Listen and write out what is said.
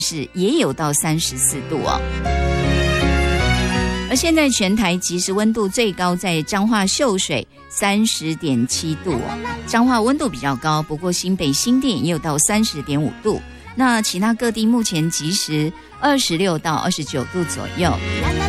市也有到34度哦。而现在全台即时温度最高在彰化秀水30.7度哦，彰化温度比较高，不过新北新店也有到30.5度。那其他各地目前即时26到29度左右。